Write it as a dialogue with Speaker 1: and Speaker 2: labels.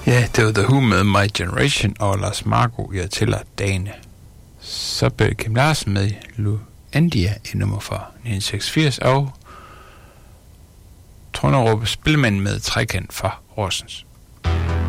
Speaker 1: Ja, det var The Who med My Generation, og Lars Marco, jeg tæller dagene. Så blev Kim Larsen med Luandia i nummer fra 1986, og Trunderup Spilmand med Trekant fra Horsens.